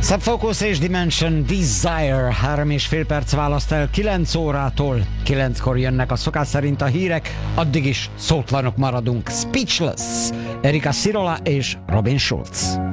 Subfocus és Dimension Desire 3,5 perc választ el 9 órától. 9-kor jönnek a szokás szerint a hírek, addig is szótlanok maradunk. Speechless, Erika Szirola és Robin Schulz.